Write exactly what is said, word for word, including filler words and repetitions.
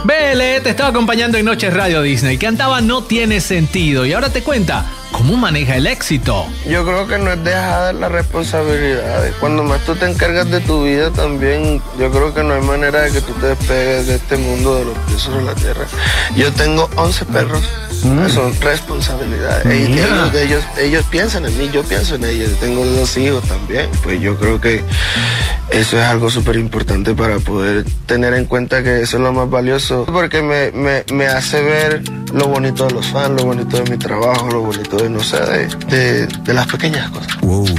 B L te estaba acompañando en Noches Radio Disney. Cantaba No Tiene Sentido y ahora te cuenta cómo maneja el éxito. Yo creo que no es dejar las responsabilidades. Cuando más tú te encargas de tu vida también, yo creo que no hay manera de que tú te despegues de este mundo de los pies sobre la tierra. Yo tengo once perros, mm. son responsabilidades. Ellos, ellos, ellos piensan en mí, yo pienso en ellos. Tengo dos hijos también. Pues yo creo que eso es algo súper importante para poder tener en cuenta que eso es lo más valioso, porque me, me, me hace ver lo bonito de los fans, lo bonito de mi trabajo, lo bonito de, no sé, de, de, de las pequeñas cosas. Wow.